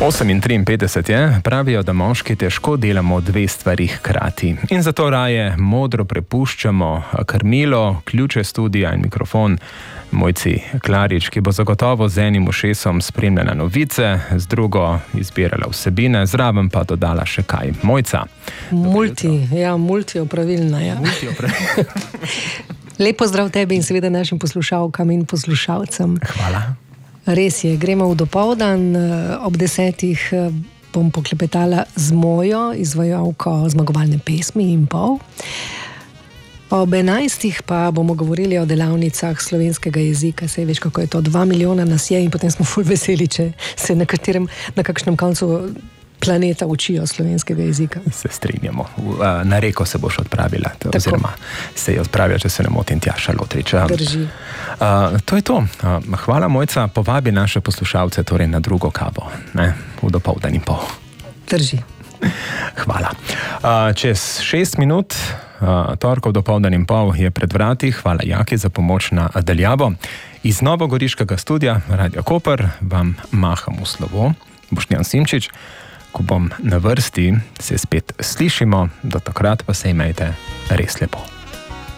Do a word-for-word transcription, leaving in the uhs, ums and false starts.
osem in triinpetdeset je, pravijo, da moški težko delamo dve stvari hkrati. In zato raje modro prepuščamo krmilo, ključe studia in mikrofon Mojci Klarič, ki bo zagotovo z enim ušesom spremljala novice, z drugo izbirala vsebine, zraven pa dodala še kaj. Mojca. Multi, ja, multiopravilna, ja. Multiopravilna. Lepo zdrav tebi in seveda našim poslušalkam in poslušalcem. Hvala. Res je, gremo v dopoldan, ob desetih bom poklepetala z Mojo, izvajalko zmagovalne pesmi in pol. Ob enajstih pa bomo govorili o delavnicah slovenskega jezika, saj veš, kako je to, dva milijona nas je in potem smo ful veseli, če se na katerem, na kakšnem koncu planeta učijo slovenskega jezika. Se strinjamo. Na reko se boš odpravila, to, oziroma se je odpravila, če se ne motim, Tjaša Lotrič. Drži. Uh, to je to. Uh, hvala, Mojca. Povabi naše poslušalce torej na drugo kavo, ne? V dopoldan in pol. Drži. Hvala. Uh, čez šest minut, uh, torkov dopoldan in pol je pred vrati. Hvala, Jaki, za pomoč na daljavo. Iz novogoriškega studia Radio Koper vam maham v slovo. Boštjan Simčič. Ko bom na vrsti, se spet slišimo, do takrat pa se imejte res lepo.